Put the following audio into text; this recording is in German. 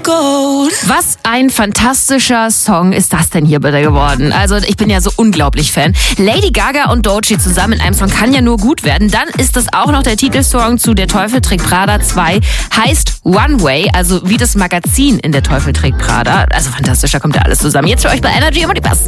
Was ein fantastischer Song ist das denn hier bitte geworden? Also ich bin ja so unglaublich Fan. Lady Gaga und Doechii zusammen in einem Song kann ja nur gut werden. Dann ist es auch noch der Titelsong zu Der Teufel trägt Prada 2. Heißt One Way, also wie das Magazin in Der Teufel trägt Prada. Also fantastisch, da kommt ja alles zusammen. Jetzt für euch bei Energy immer die besten.